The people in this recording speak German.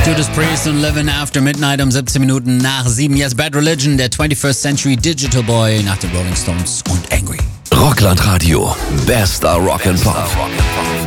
Judas Priest und Living After Midnight um 17 Minuten nach 7. Jetzt Bad Religion, der 21st Century Digital Boy nach den Rolling Stones und Angry. Rockland Radio, bester Rock'n'Pop.